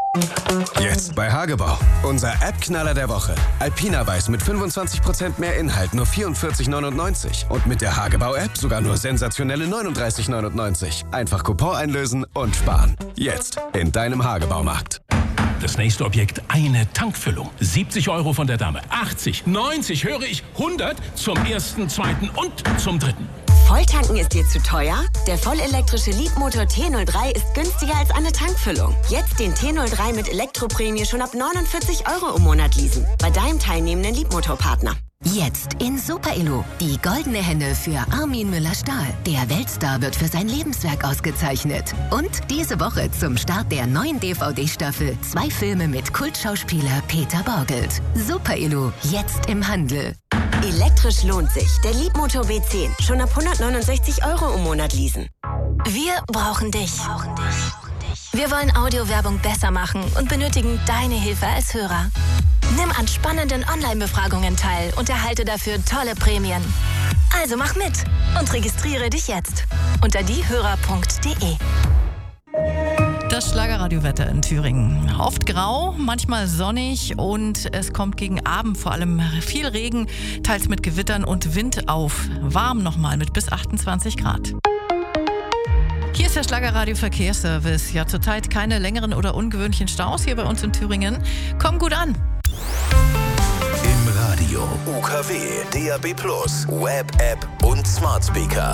Jetzt bei Hagebau. Unser App-Knaller der Woche. Alpina Weiß mit 25% mehr Inhalt, nur 44,99. Und mit der Hagebau-App sogar nur sensationelle 39,99. Einfach Coupon einlösen und sparen. Jetzt in deinem Hagebaumarkt. Das nächste Objekt, eine Tankfüllung. 70 € von der Dame. 80, 90, höre ich, 100 zum ersten, zweiten und zum dritten. Volltanken ist dir zu teuer? Der vollelektrische Leapmotor T03 ist günstiger als eine Tankfüllung. Jetzt den T03 mit Elektroprämie schon ab 49 € im Monat leasen. Bei deinem teilnehmenden Leapmotor-Partner. Jetzt in Super Elo. Die goldene Henne für Armin Müller-Stahl. Der Weltstar wird für sein Lebenswerk ausgezeichnet. Und diese Woche zum Start der neuen DVD-Staffel 2 Filme mit Kultschauspieler Peter Borgelt. Super Elo. Jetzt im Handel. Elektrisch lohnt sich. Der Leapmotor B10. Schon ab 169 € im Monat leasen. Wir brauchen dich. Wir wollen Audiowerbung besser machen und benötigen deine Hilfe als Hörer. Nimm an spannenden Online-Befragungen teil und erhalte dafür tolle Prämien. Also mach mit und registriere dich jetzt unter diehörer.de. Das Schlagerradiowetter in Thüringen. Oft grau, manchmal sonnig und es kommt gegen Abend vor allem viel Regen, teils mit Gewittern und Wind auf. Warm nochmal mit bis 28 Grad. Hier ist der Schlagerradio Verkehrsservice. Ja, zurzeit keine längeren oder ungewöhnlichen Staus hier bei uns in Thüringen. Komm gut an. Im Radio, UKW, DAB+, Web-App und Smart Speaker.